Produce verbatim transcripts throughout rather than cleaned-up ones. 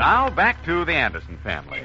Now, back to the Anderson family.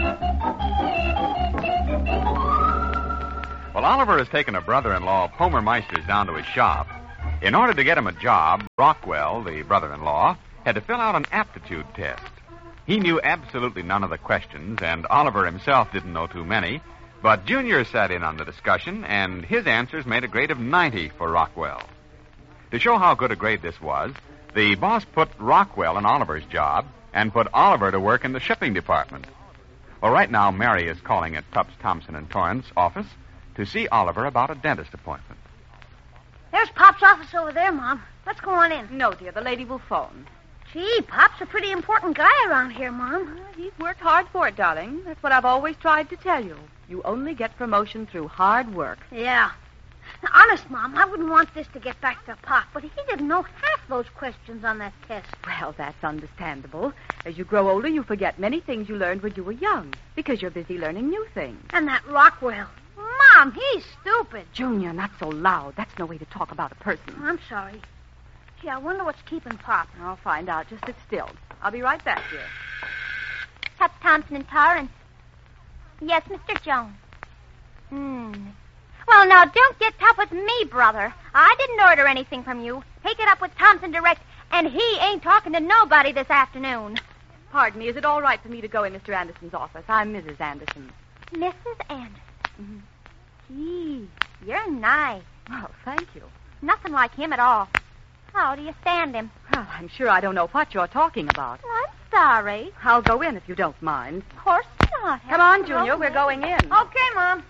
Well, Oliver has taken a brother-in-law of Homer Meister's down to his shop. In order to get him a job, Rockwell, the brother-in-law, had to fill out an aptitude test. He knew absolutely none of the questions, and Oliver himself didn't know too many, but Junior sat in on the discussion, and his answers made a grade of ninety for Rockwell. To show how good a grade this was, the boss put Rockwell in Oliver's job and put Oliver to work in the shipping department. Well, right now, Mary is calling at Tubbs, Thompson, and Torrance office to see Oliver about a dentist appointment. There's Pop's office over there, Mom. Let's go on in. No, dear, the lady will phone. Gee, Pop's a pretty important guy around here, Mom. Uh, he's worked hard for it, darling. That's what I've always tried to tell you. You only get promotion through hard work. Yeah. Now, honest, Mom, I wouldn't want this to get back to Pop, but he didn't know half those questions on that test. Well, that's understandable. As you grow older, you forget many things you learned when you were young, because you're busy learning new things. And that Rockwell. Mom, he's stupid. Junior, not so loud. That's no way to talk about a person. I'm sorry. Gee, I wonder what's keeping Pop. I'll find out. Just sit still. I'll be right back, dear. Tubbs, Thompson, and Torrance. Yes, Mister Jones. Hmm. Well, now, don't get tough with me, brother. I didn't order anything from you. Take it up with Thompson direct, and he ain't talking to nobody this afternoon. Pardon me. Is it all right for me to go in Mister Anderson's office? I'm Missus Anderson. Missus Anderson. Mm-hmm. Gee, you're nice. Well, thank you. Nothing like him at all. How do you stand him? Well, I'm sure I don't know what you're talking about. Well, I'm sorry. I'll go in if you don't mind. Of course not. Come on, Junior. We're going in. Okay, Mom.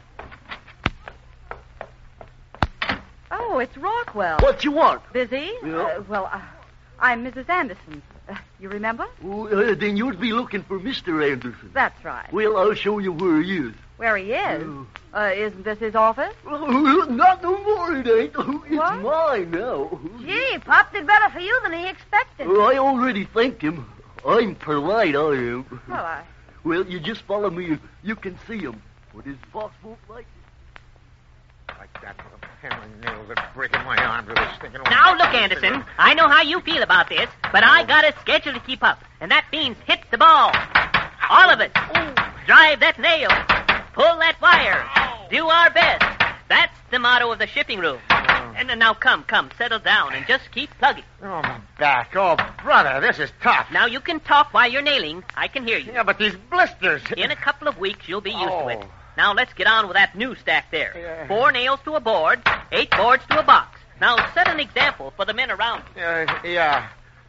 Oh, it's Rockwell. What you want? Busy? Yeah. Uh, well, uh, I'm Missus Anderson. Uh, you remember? Oh, uh, then you'd be looking for Mister Anderson. That's right. Well, I'll show you where he is. Where he is? Oh. Uh, isn't this his office? Oh, not no more, it ain't. Oh, it's What? mine now. Gee, Pop did better for you than he expected. Oh, I already thanked him. I'm polite, I am. Well, I... Well, you just follow me and you can see him. But his boss won't like it. Like that with a hammer and nails are breaking my arms with this stinking... Now, look, Anderson, I know how you feel about this, but I got a schedule to keep up, and that means hit the ball. All of it. Drive that nail. Pull that wire. Do our best. That's the motto of the shipping room. And now, come, come, settle down and just keep plugging. Oh, my back. Oh, brother, this is tough. Now, you can talk while you're nailing. I can hear you. Yeah, but these blisters... In a couple of weeks, you'll be used Oh. to it. Now, let's get on with that new stack there. Yeah. Four nails to a board, eight boards to a box. Now, set an example for the men around you. Uh, yeah.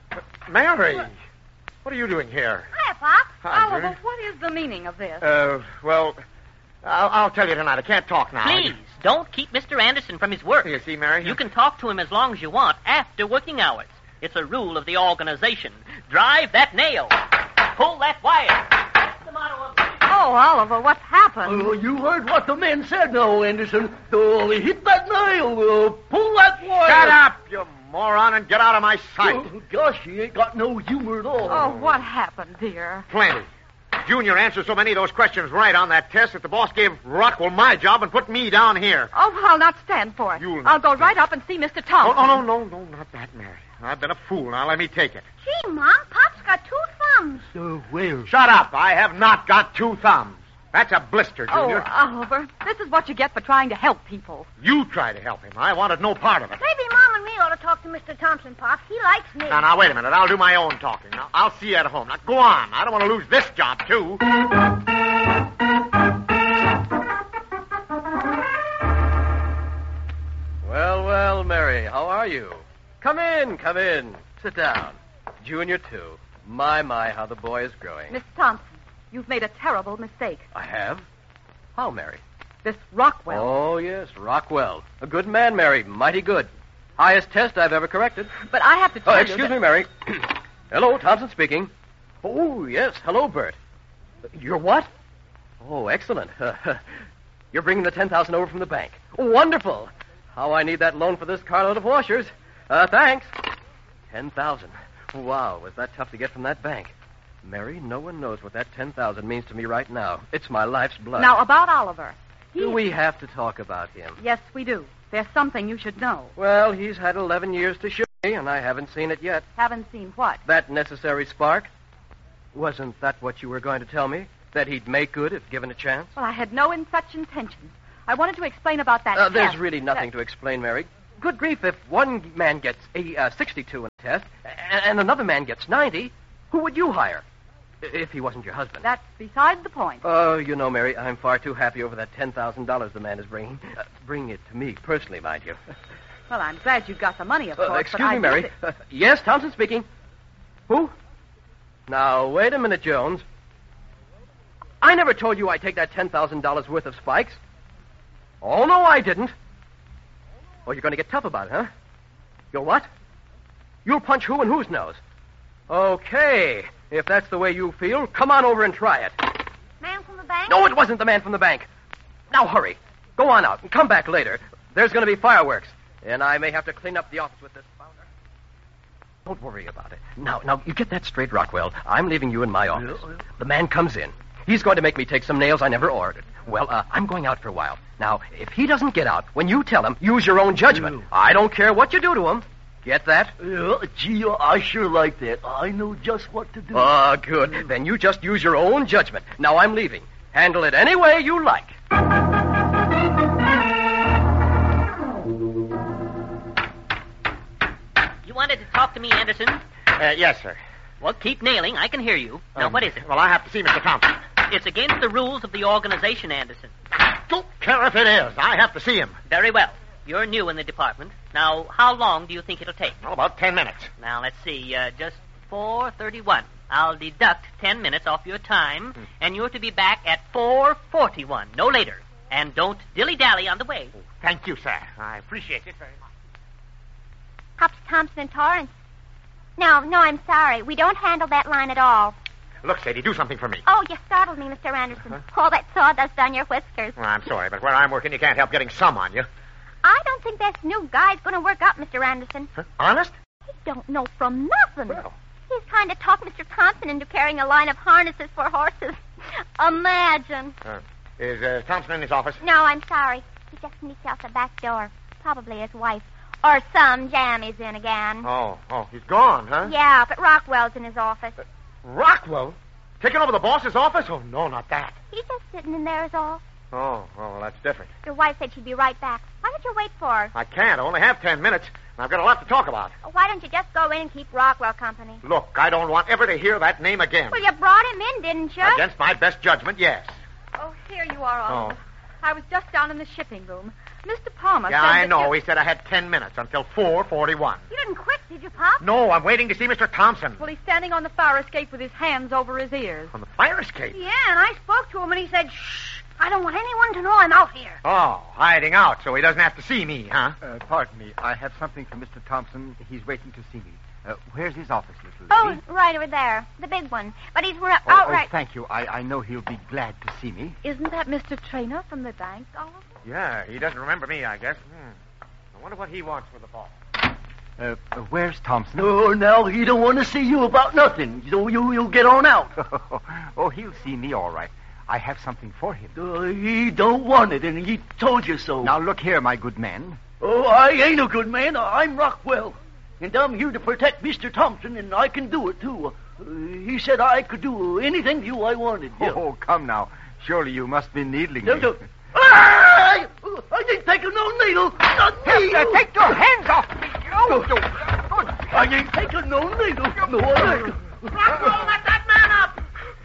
Mary, what are you doing here? Hiya, Pop. Hi, Oliver, Junior. what is the meaning of this? Uh, well, I'll, I'll tell you tonight. I can't talk now. Please, don't keep Mister Anderson from his work. You see, Mary? You can talk to him as long as you want after working hours. It's a rule of the organization. Drive that nail. Pull that wire. That's the motto of... Oh, Oliver, what's happened? Oh, you heard what the men said now, Anderson. Oh, hit that nail. Uh, pull that wire. Shut up, you moron, and get out of my sight. Oh, gosh, he ain't got no humor at all. Oh, what happened, dear? Plenty. Junior answered so many of those questions right on that test that the boss gave Rockwell my job and put me down here. Oh, well, I'll not stand for it. You'll I'll not go stand. right up and see Mister Oh, Thompson. oh, no, no, no, not that, Mary. I've been a fool. Now let me take it. Gee, Mom, Pop's got two thumbs. Uh, where? Shut up. I have not got two thumbs. That's a blister, Oh, Junior. Oliver, this is what you get for trying to help people. You try to help him. I wanted no part of it. Maybe Mom and me ought to talk to Mister Thompson, Pop. He likes me. Now, now, wait a minute. I'll do my own talking. Now, I'll see you at home. Now, go on. I don't want to lose this job, too. Well, well, Mary, how are you? Come in, come in. Sit down. Junior, too. My, my, how the boy is growing. Miss Thompson, you've made a terrible mistake. I have? How, Mary? This Rockwell. Oh, yes, Rockwell. A good man, Mary. Mighty good. Highest test I've ever corrected. But I have to tell Oh, you excuse that- me, Mary. Hello, Thompson speaking. Oh, yes. Hello, Bert. You're what? Oh, excellent. You're bringing the ten thousand over from the bank. Wonderful. How I need that loan for this carload of washers. Uh, thanks. ten thousand. Wow, was that tough to get from that bank. Mary, no one knows what that ten thousand means to me right now. It's my life's blood. Now, about Oliver. He... Do we have to talk about him? Yes, we do. There's something you should know. Well, he's had eleven years to show me, and I haven't seen it yet. Haven't seen what? That necessary spark. Wasn't that what you were going to tell me? That he'd make good if given a chance? Well, I had no in such intentions. I wanted to explain about that Uh, there's test. really nothing That- to explain, Mary. Good grief, if one man gets a uh, sixty-two in a test and, and another man gets ninety, who would you hire? If he wasn't your husband. That's beside the point. Oh, you know, Mary, I'm far too happy over that ten thousand dollars the man is bringing. Uh, bring it to me, personally, mind you. Well, I'm glad you got the money, of Uh, course. excuse but I me, Mary. guess Uh, yes, Thompson speaking. Who? Now, wait a minute, Jones. I never told you I'd take that ten thousand dollars worth of spikes. Oh, no, I didn't. Oh, you're going to get tough about it, huh? You'll what? You'll punch who and whose nose? Okay. If that's the way you feel, come on over and try it. Man from the bank? No, it wasn't the man from the bank. Now, hurry. Go on out and come back later. There's going to be fireworks. And I may have to clean up the office with this powder. Don't worry about it. Now, now, you get that straight, Rockwell. I'm leaving you in my office. The man comes in. He's going to make me take some nails I never ordered. Well, uh, I'm going out for a while. Now, if he doesn't get out, when you tell him, use your own judgment. I don't care what you do to him. Get that? Yeah, gee, I sure like that. I know just what to do. Ah, good. Then you just use your own judgment. Now I'm leaving. Handle it any way you like. You wanted to talk to me, Anderson? Uh, yes, sir. Well, keep nailing. I can hear you. Now, Um, what is it? Well, I have to see Mister Thompson. It's against the rules of the organization, Anderson. Don't care if it is. I have to see him. Very well. You're new in the department. Now, how long do you think it'll take? Well, about ten minutes. Now, let's see. Uh, just four thirty-one. I'll deduct ten minutes off your time, Hmm. and you're to be back at four forty-one, no later. And don't dilly-dally on the way. Thank you, sir. I appreciate it very much. Pops Thompson and Torrance. No, no, I'm sorry. We don't handle that line at all. Look, Sadie, do something for me. Oh, you startled me, Mister Anderson. Huh? All that sawdust on your whiskers. Well, I'm sorry, but where I'm working, you can't help getting some on you. I don't think this new guy's going to work out, Mister Anderson. Huh? Honest? He don't know from nothing. Well. He's trying to talk Mister Thompson into carrying a line of harnesses for horses. Imagine. Uh, is uh, Thompson in his office? No, I'm sorry. He just sneaked out the back door. Probably his wife. Or some jam he's in again. Oh, oh, he's gone, huh? Yeah, but Rockwell's in his office. Rockwell? Taking over the boss's office? Oh, no, not that. He's just sitting in there is all. Oh, oh, well, that's different. Your wife said she'd be right back. Why don't you wait for her? I can't. I only have ten minutes, and I've got a lot to talk about. Why don't you just go in and keep Rockwell company? Look, I don't want ever to hear that name again. Well, you brought him in, didn't you? Against my best judgment, yes. Oh, here you are, Oliver. Oh. I was just down in the shipping room. Mister Palmer Yeah, said I that know. you- He said I had ten minutes until four forty-one. You didn't quit, did you, Pop? No, I'm waiting to see Mister Thompson. Well, he's standing on the fire escape with his hands over his ears. On the fire escape? Yeah, and I spoke to him, and he said, shh, I don't want anyone to know I'm out here. Oh, hiding out so he doesn't have to see me, huh? Uh, pardon me. I have something for Mister Thompson. He's waiting to see me. Uh, where's his office, little Oh, lady? right over there. The big one. But he's ra- Oh, outright... oh, thank you. I, I know he'll be glad to see me. Isn't that Mister Traynor from the bank, Oliver? Yeah, he doesn't remember me, I guess. Hmm. I wonder what he wants with the ball. Uh, uh, where's Thompson? No, now, he don't want to see you about nothing. So you, you get on out. Oh, he'll see me all right. I have something for him. Uh, he don't want it, and he told you so. Now, look here, my good man. Oh, I ain't a good man. I'm Rockwell. And I'm here to protect Mister Thompson, and I can do it, too. Uh, he said I could do anything you I wanted. Yeah. Oh, come now. Surely you must be needling No, me. no. I, I ain't taking no needle. Not Hey, uh, needle. take your hands off me. Oh, you- I ain't taking no needle. No, I ain't. Rockwell, let that man up!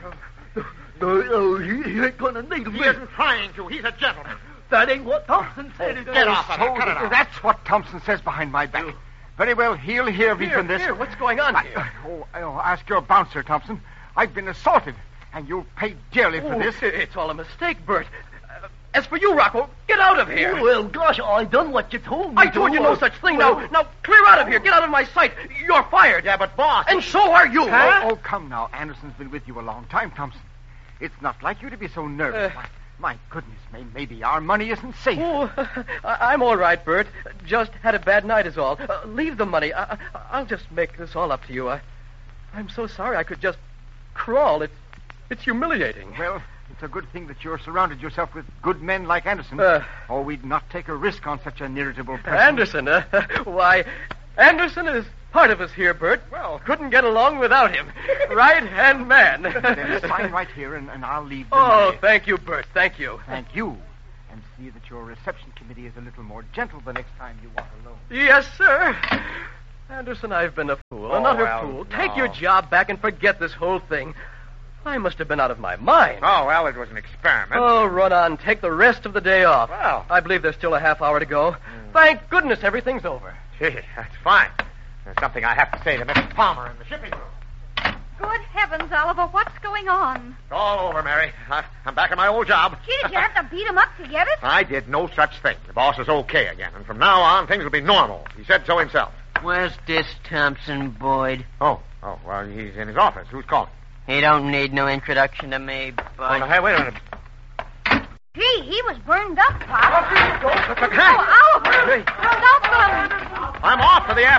No, no, he, he ain't gonna needle He me. isn't trying to. He's a gentleman. That ain't what Thompson said. Get off of it. So Cut it out. that's what Thompson says behind my back. Very well, he'll hear me Here, from this. here, what's going on I- here? oh, oh, ask your bouncer, Thompson. I've been assaulted, and you'll pay dearly for Oh, this. It's all a mistake, Bert. Uh, as for you, Rockwell, get out of here. Well, gosh, I done what you told me I told to. you no such thing. Well, Now, now, clear out of here. Get out of my sight. You're fired. Yeah, but boss... And so are you. Oh, oh, come now. Anderson's been with you a long time, Thompson. It's not like you to be so nervous. Uh, Why, my goodness, may, maybe our money isn't safe. Oh, I- I'm all right, Bert. Just had a bad night is all. Uh, leave the money. I- I- I'll just make this all up to you. I- I'm so sorry I could just crawl. It's, it's humiliating. Well, it's a good thing that you're surrounded yourself with good men like Anderson. Uh, or we'd not take a risk on such an irritable person. Anderson, uh, why, Anderson is part of us here, Bert. Well, couldn't get along without him. Right-hand man. Then sign right here, and, and I'll leave the Oh, money. thank you, Bert. Thank you. Thank you. And see that your reception committee is a little more gentle the next time you walk alone. Yes, sir. Anderson, I've been a fool, Oh, an utter well, fool. no. Take your job back and forget this whole thing. I must have been out of my mind. Oh, well, it was an experiment. Oh, run on. Take the rest of the day off. Well. I believe there's still a half hour to go. Thank goodness everything's over. Gee, that's fine. There's something I have to say to Missus Palmer in the shipping room. Good heavens, Oliver, what's going on? It's all over, Mary. I, I'm back at my old job. Gee, did you have to beat him up to get it? I did no such thing. The boss is okay again, and from now on, things will be normal. He said so himself. Where's this Thompson Boyd? Oh, oh, well, he's in his office. Who's calling? He don't need no introduction to me, Oh, but... no, hey, wait a minute. Gee, he was burned up, Pop. Look, look, Oh, Oliver! Hey. Look out for him. I'm off for the